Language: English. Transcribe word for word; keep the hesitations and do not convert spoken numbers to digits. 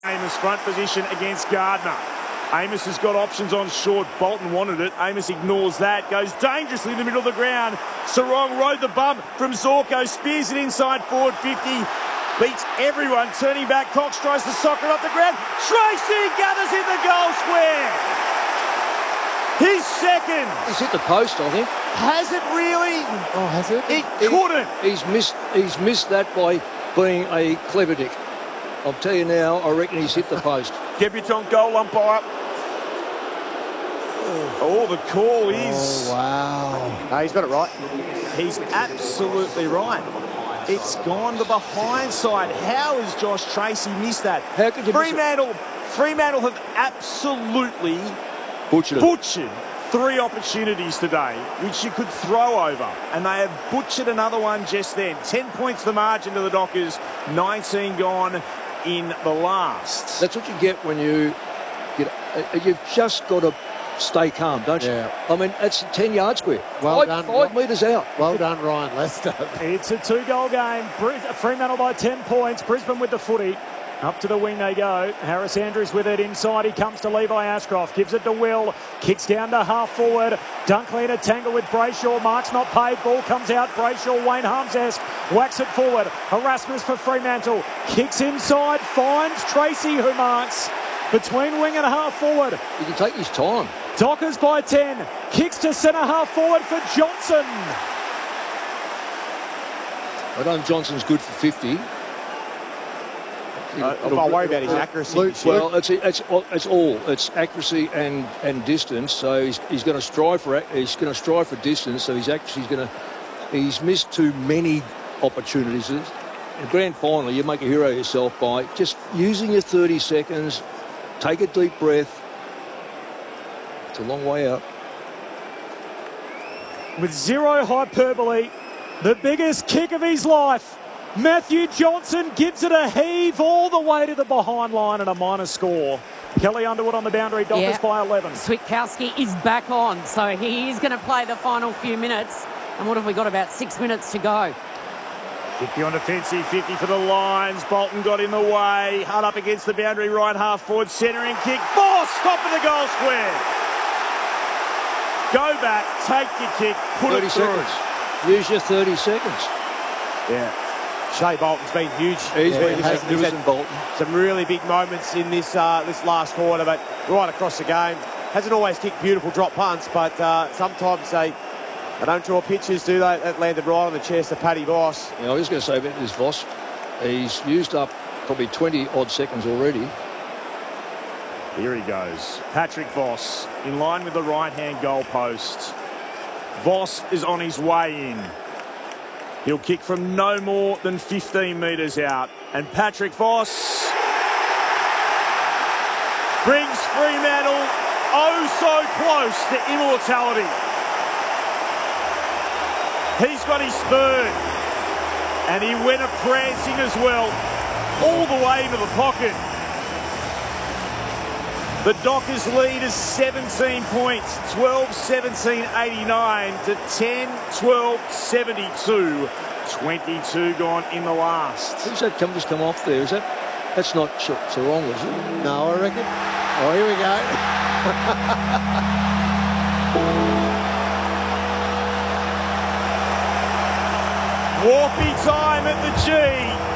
Amos front position against Gardner. Amos has got options on short. Bolton wanted it. Amos ignores that. Goes dangerously in the middle of the ground. Sarong rode the bump from Zorko. Spears it inside forward fifty. Beats everyone. Turning back. Cox tries to sock it off the ground. Tracy gathers in the goal square. He's second. He's hit the post, I think. Has it really? Oh, has it? It he, couldn't. He's missed. He's missed that by being a clever dick. I'll tell you now, I reckon he's hit the post. Debutant goal umpire. Oh, the call is... Oh, wow. No, he's got it right. He's absolutely right. It's gone the behind side. How has Josh Tracy missed that? How could you Fremantle, miss it? Fremantle have absolutely butchered, butchered three opportunities today, which you could throw over. And they have butchered another one just then. Ten points the margin to the Dockers. nineteen gone in the last. That's what you get when you get. Uh, you've just got to stay calm, don't you? Yeah. I mean, that's a ten yard square. Well five, done. Five metres out. Well done, Ryan Lester. It's a two-goal game. Fremantle by ten points. Brisbane with the footy. Up to the wing they go. Harris Andrews with it inside. He comes to Levi Ashcroft. Gives it to Will. Kicks down to half forward. Dunkley in a tangle with Brayshaw. Mark's not paid. Ball comes out. Brayshaw, Wayne Harms-esque. Whacks it forward. Erasmus for Fremantle. Kicks inside. Finds Tracy, who marks between wing and half forward. He can take his time. Dockers by ten. Kicks to centre half forward for Johnson. I know Johnson's good for fifty. Uh, I'll worry about his accuracy. Luke, well, it's, it's it's all it's accuracy and, and distance. So he's, he's going to strive for he's going to strive for distance. So he's actually going to he's missed too many opportunities. In the grand final, you make a hero of yourself by just using your thirty seconds. Take a deep breath. It's a long way out. With zero hyperbole, the biggest kick of his life. Matthew Johnson gives it a heave all the way to the behind line and a minor score. Kelly Underwood on the boundary, Dockers yeah. by eleven. Switkowski is back on, so he is going to play the final few minutes. And what have we got? About six minutes to go. fifty on defensive, fifty for the Lions. Bolton got in the way. Hard up against the boundary, right half forward, centering kick. Boss, top of the goal square. Go back, take your kick, put thirty it through. seconds. Use your thirty seconds. Yeah. Shea Bolton's been huge. He's yeah, been he has, magnificent, had Bolton. Some really big moments in this uh, this last quarter, but right across the game. Hasn't always kicked beautiful drop punts, but uh, sometimes they, they don't draw pitches, do they? That landed right on the chest of Paddy Voss. Yeah, I was going to say about this Voss. He's used up probably twenty odd seconds already. Here he goes. Patrick Voss in line with the right-hand goal post. Voss is on his way in. He'll kick from no more than fifteen metres out. And Patrick Voss brings Fremantle oh so close to immortality. He's got his third. And he went a prancing as well, all the way into the pocket. The Dockers lead is seventeen points, twelve seventeen eighty-nine to ten twelve seventy-two. twenty-two gone in the last. Who's that come just come off there? Is that that's not Sarong, is it? No, I reckon. Oh, here we go. Warpy time at the G.